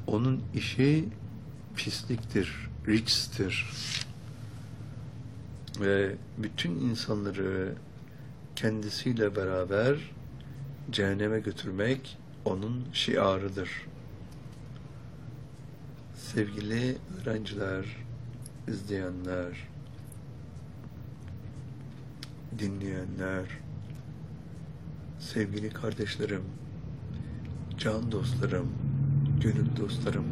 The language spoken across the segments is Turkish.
onun işi pisliktir, ricstir. Ve bütün insanları kendisiyle beraber cehenneme götürmek onun şiarıdır. Sevgili öğrenciler, izleyenler, dinleyenler, sevgili kardeşlerim, can dostlarım, gönül dostlarım.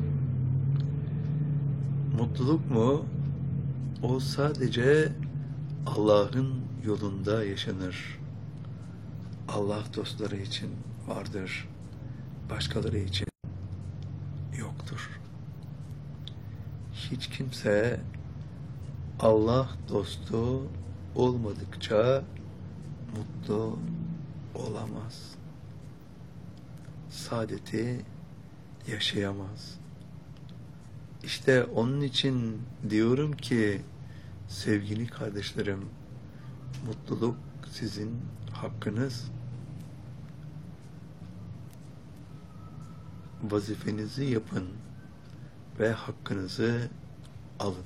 Mutluluk mu? O sadece Allah'ın yolunda yaşanır. Allah dostları için vardır. Başkaları için yoktur. Hiç kimse Allah dostu olmadıkça mutlu olamaz. Saadeti yaşayamaz. İşte onun için diyorum ki sevgili kardeşlerim, mutluluk sizin hakkınız. Vazifenizi yapın ve hakkınızı alın.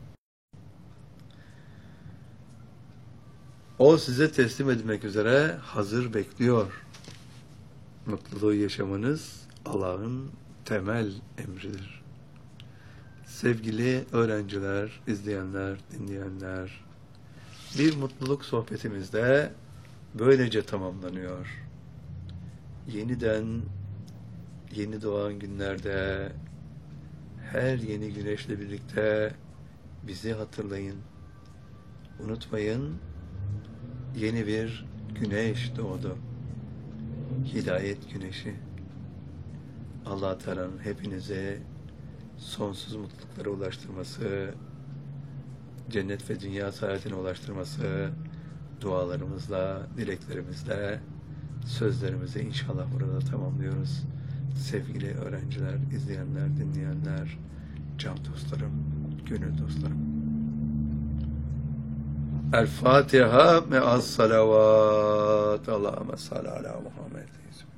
O size teslim edilmek üzere hazır bekliyor. Mutluluğu yaşamanız Allah'ın temel emridir. Sevgili öğrenciler, izleyenler, dinleyenler, bir mutluluk sohbetimizde böylece tamamlanıyor. Yeniden, yeni doğan günlerde, her yeni güneşle birlikte bizi hatırlayın. Unutmayın, yeni bir güneş doğdu. Hidayet güneşi. Allah Teala'nın hepinize sonsuz mutluluklara ulaştırması, cennet ve dünya saadetine ulaştırması, dualarımızla, dileklerimizle, sözlerimizi inşallah burada tamamlıyoruz. Sevgili öğrenciler, izleyenler, dinleyenler, can dostlarım, gönül dostlarım. El Fatiha me'as salavat. Allahümme salli ala Muhammed.